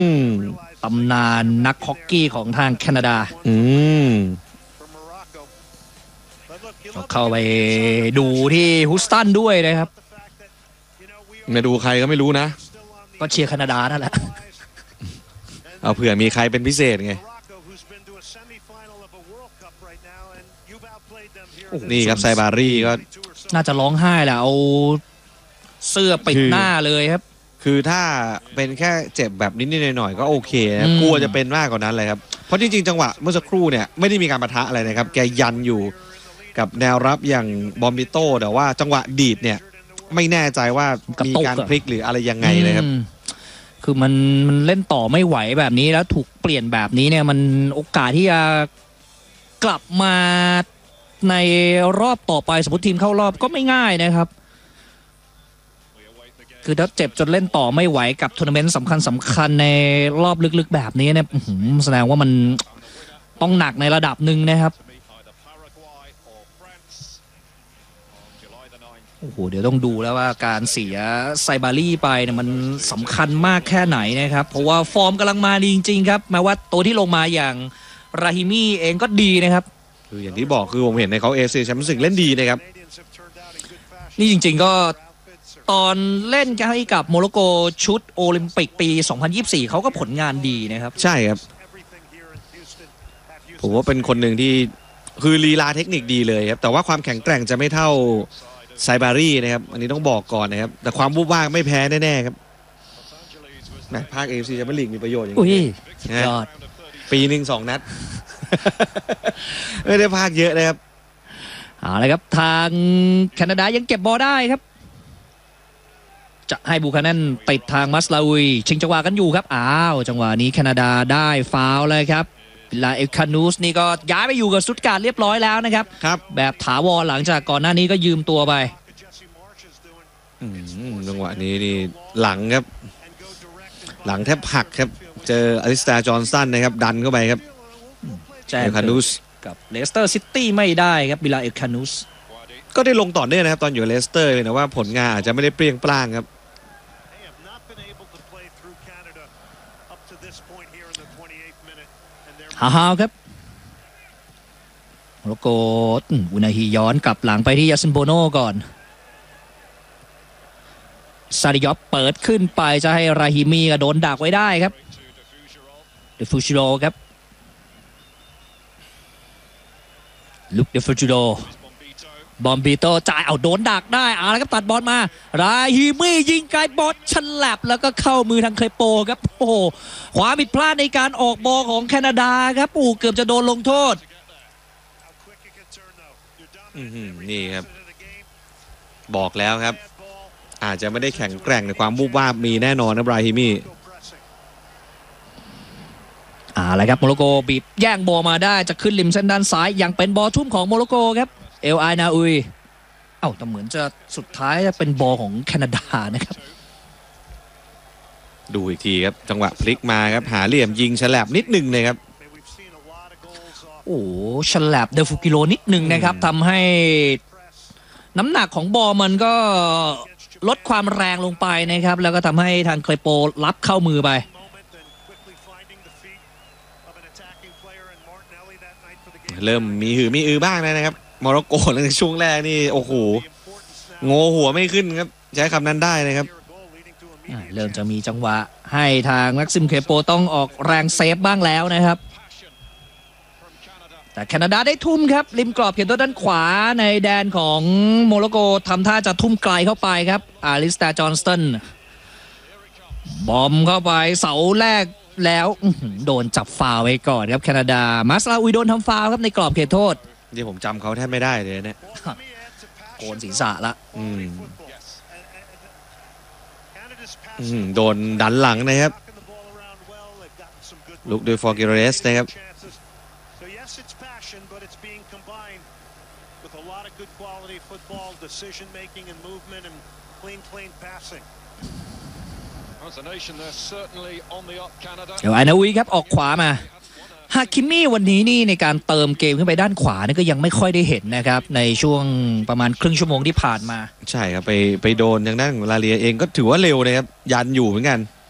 ตำนานนักฮอกกี้ของทางแคนาดาเข้าไปดูที่ฮูสตันด้วยนะครับมาดูใครก็ไม่รู้นะก็เชียร์แคนาดานั่นแหละเอาเผื่อมีใครเป็นพิเศษไงนี่ครับไซบารี่ก็น่าจะร้องไห้แหละเอาเสื้อปิดหน้าเลยครับคือถ้าเป็นแค่เจ็บแบบนิดๆหน่อยๆก็โอเคนะกลัวจะเป็นมากกว่านั้นเลยครับเพราะจริงๆจังหวะเมื่อสักครู่เนี่ยไม่ได้มีการปะทะอะไรนะครับแกยันอยู่กับแนวรับอย่างบอมบิโต้แต่ว่าจังหวะดีดเนี่ยไม่แน่ใจว่ามีการพลิกหรืออะไรยังไงเลยครับคือมันเล่นต่อไม่ไหวแบบนี้แล้วถูกเปลี่ยนแบบนี้เนี่ยมันโอกาสที่จะกลับมาในรอบต่อไปสมมติทีมเข้ารอบก็ไม่ง่ายนะครับคือถ้าเจ็บจนเล่นต่อไม่ไหวกับทัวร์นาเมนต์สำคัญในรอบลึกๆแบบนี้เนี่ยแสดงว่ามันต้องหนักในระดับหนึ่งนะครับโอ้โหเดี๋ยวต้องดูแล้วว่าการเสียไซบารี่ไปเนี่ยมันสำคัญมากแค่ไหนนะครับเพราะว่าฟอร์มกำลังมาดีจริงๆครับแม้ว่าตัวที่ลงมาอย่างราฮิมี่เองก็ดีนะครับคืออย่างที่บอกคือผมเห็นในเขาAFCแชมเปี้ยนส์ลีกเล่นดีนะครับนี่จริงๆก็ตอนเล่นกับโมร็อกโกชุดโอลิมปิกปี2024เขาก็ผลงานดีนะครับใช่ครับผมว่าเป็นคนหนึ่งที่คือลีลาเทคนิคดีเลยครับแต่ว่าความแข็งแกร่งจะไม่เท่าไซบารี่นะครับอันนี้ต้องบอกก่อนนะครับแต่ความวูบวาบไม่แพ้แน่ๆครับแมตช์ภาค AFC แชมเปี้ยนส์ลีกมีประโยชน์อย่างนี้ยอดปีหนึ่ง2 นัดไม่ได้ภาคเยอะนะครับเอาละครับทางแคนาดายังเก็บบอลได้ครับจะให้บูคานันติดทางมัสลาอุยชิงจังหวะกันอยู่ครับจังหวะนี้แคนาดาได้ฟาวล์เลยครับลาเอลคานูสนี่ก็ย้ายไปอยู่กับสตุตการ์ดเรียบร้อยแล้วนะครับแบบถาวรหลังจากก่อนหน้านี้ก็ยืมตัวไปจังหวะนี้นี่หลังครับหลังแทบหักครับเจออลิสตาจอห์นสันนะครับดันเข้าไปครับแจ็คคานูสกับเลสเตอร์ซิตี้ไม่ได้ครับบิลาเอลคานูสก็ได้ลงต่อเนื่องนะครับตอนอยู่เลสเตอร์เลยนะว่าผลงานอาจจะไม่ได้เปรี้ยงปร้างครับฮาวครับโลโกอุนาฮิย้อนกลับหลังไปที่ยาซินโบโนก่อนซาดิยอปเปิดขึ้นไปจะให้ราฮิมีก็โดนดักไว้ได้ครับเดฟูชิโรครับลุกเดฟูชิโรบอมบิโตจ่ายโดนดักได้แล้วก็ตัดบอลมาราฮิมียิงไกลบอลฉลับแล้วก็เข้ามือทางเคลโปครับโอ้โหความผิดพลาดในการออกบอลของแคนาดาครับเกือบจะโดนลงโทษนี่ครับบอกแล้วครับอาจจะไม่ได้แข็งแกร่งในความวูบวาบมีแน่นอนนะบราฮิมีอะไรครับโมร็อกโกบีบแย่งบอลมาได้จะขึ้นริมเส้นด้านซ้ายยังเป็นบอลทุ่มของโมร็อกโกครับเอลไอนาอุยแต่เหมือนจะสุดท้ายจะเป็นบอลของแคนาดานะครับดูอีกทีครับจังหวะพลิกมาครับหาเหลี่ยมยิงฉลับนิดนึงเลยครับฉลับเดฟูกิโลนิดนึงนะครับทำให้น้ำหนักของบอลมันก็ลดความแรงลงไปนะครับแล้วก็ทำให้ทางเคลโปรับเข้ามือไปเริ่มมีหือมีอือบ้างนะครับโมร็อกโกในช่วงแรกนี่โอ้โหโง่หัวไม่ขึ้นครับใช้คำนั้นได้นะครับเริ่มจะมีจังหวะให้ทางแม็กซิมเคโปต้องออกแรงเซฟบ้างแล้วนะครับแต่แคนาดาได้ทุ่มครับริมกรอบเขตโทษด้านขวาในแดนของโมร็อกโกทำท่าจะทุ่มไกลเข้าไปครับอาลิสตาจอห์นสตันบอมเข้าไปเสาแรกแล้วโดนจับฟาวล์ไว้ก่อนครับแคนาดามาสลาอุยโดนทำฟาวล์ครับในกรอบเขตโทษที่ผมจำเขาแทบไม่ได้เลยเนี่ยโกนศีรษะละโดนดันหลังนะครับลุกโดยฟอร์กิเรสนะครับเดี๋ยวไอนาอุยครับออกขวามาฮาคิมิวันนี้นี่ในการเติมเกมขึ้นไปด้านขวานี่ก็ยังไม่ค่อยได้เห็นนะครับในช่วงประมาณครึ่งชั่วโมงที่ผ่านมาใช่ครับไปโดนทางด้านของลาเลียเองก็ถือว่าเร็วนะครับยันอยู่เหมือนกัน